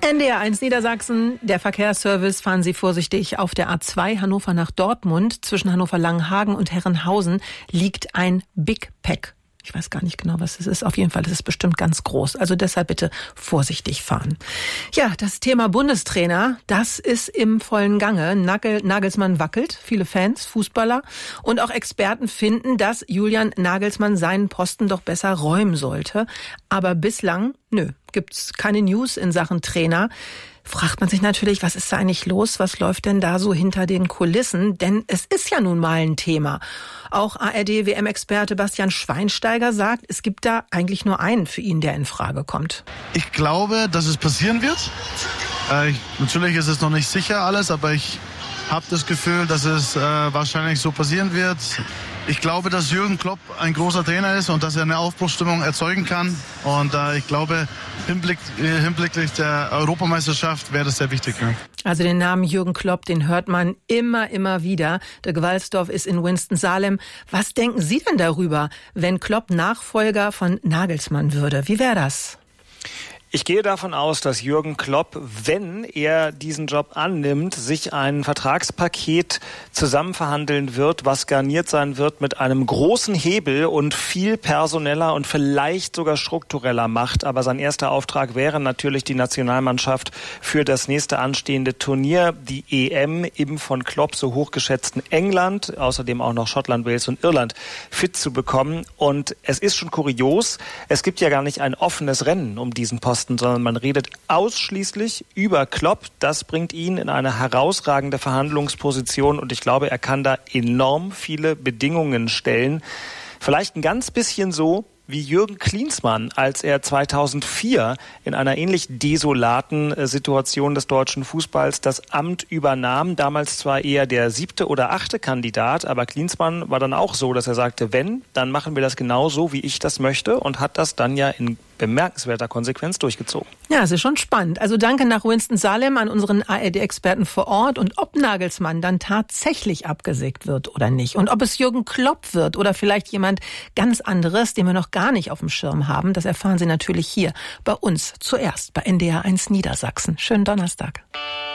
NDR1 Niedersachsen, der Verkehrsservice, fahren Sie vorsichtig. Auf der A2 Hannover nach Dortmund, zwischen Hannover-Langenhagen und Herrenhausen, liegt ein Big Pack. Ich weiß gar nicht genau, was es ist. Auf jeden Fall ist es bestimmt ganz groß. Also deshalb bitte vorsichtig fahren. Ja, das Thema Bundestrainer, das ist im vollen Gange. Nagelsmann wackelt. Viele Fans, Fußballer und auch Experten finden, dass Julian Nagelsmann seinen Posten doch besser räumen sollte. Aber bislang, gibt's keine News in Sachen Trainer. Fragt man sich natürlich, was ist da eigentlich los? Was läuft denn da so hinter den Kulissen? Denn es ist ja nun mal ein Thema. Auch ARD-WM-Experte Bastian Schweinsteiger sagt, es gibt da eigentlich nur einen für ihn, der in Frage kommt. Ich glaube, dass es passieren wird. Natürlich ist es noch nicht sicher alles, aber ich habe das Gefühl, dass es wahrscheinlich so passieren wird. Ich glaube, dass Jürgen Klopp ein großer Trainer ist und dass er eine Aufbruchsstimmung erzeugen kann. Und ich glaube, hinblicklich der Europameisterschaft wäre das sehr wichtig. Ja. Also den Namen Jürgen Klopp, den hört man immer wieder. Der Gewalsdorf ist in Winston-Salem. Was denken Sie denn darüber, wenn Klopp Nachfolger von Nagelsmann würde? Wie wäre das? Ich gehe davon aus, dass Jürgen Klopp, wenn er diesen Job annimmt, sich ein Vertragspaket zusammenverhandeln wird, was garniert sein wird mit einem großen Hebel und viel personeller und vielleicht sogar struktureller Macht. Aber sein erster Auftrag wäre natürlich die Nationalmannschaft für das nächste anstehende Turnier, die EM im von Klopp so hochgeschätzten England, außerdem auch noch Schottland, Wales und Irland, fit zu bekommen. Und es ist schon kurios, es gibt ja gar nicht ein offenes Rennen um diesen Posten, sondern man redet ausschließlich über Klopp. Das bringt ihn in eine herausragende Verhandlungsposition und ich glaube, er kann da enorm viele Bedingungen stellen. Vielleicht ein ganz bisschen so wie Jürgen Klinsmann, als er 2004 in einer ähnlich desolaten Situation des deutschen Fußballs das Amt übernahm. Damals zwar eher der 7. oder 8. Kandidat, aber Klinsmann war dann auch so, dass er sagte, wenn, dann machen wir das genau so, wie ich das möchte und hat das dann ja in bemerkenswerter Konsequenz durchgezogen. Ja, es ist schon spannend. Also danke nach Winston-Salem an unseren ARD-Experten vor Ort. Und ob Nagelsmann dann tatsächlich abgesägt wird oder nicht und ob es Jürgen Klopp wird oder vielleicht jemand ganz anderes, den wir noch gar nicht auf dem Schirm haben, das erfahren Sie natürlich hier bei uns zuerst bei NDR1 Niedersachsen. Schönen Donnerstag.